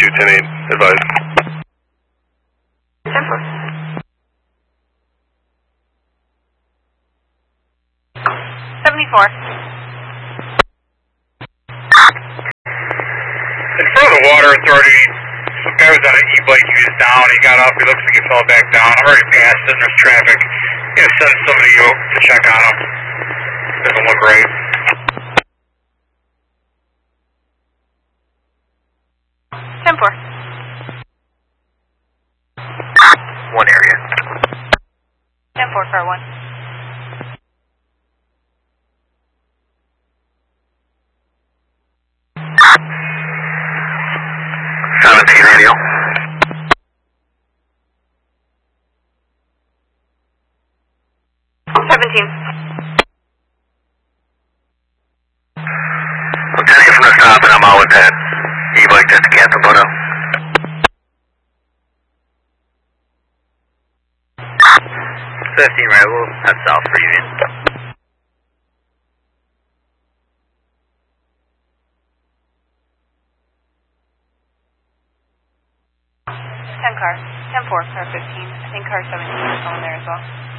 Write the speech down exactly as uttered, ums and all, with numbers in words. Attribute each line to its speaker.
Speaker 1: two, ten eight, advise.
Speaker 2: ten four. seventy-four.
Speaker 3: In front of the water authority, some guy was on an e-bike, he was down, he got up, he looks like he fell back down. I'm already past it, there's traffic. I'm going to send somebody out to check on him. Doesn't look right.
Speaker 2: ten four.
Speaker 3: One area.
Speaker 2: ten four, car one.
Speaker 3: seventeen radio.
Speaker 2: seventeen.
Speaker 3: Lieutenant from the stop and I'm out with that e-bike that's the Canton Photo. fifteen right, we'll head south for Union.
Speaker 2: ten car. ten four, car fifteen. I think car seventeen is going there as well.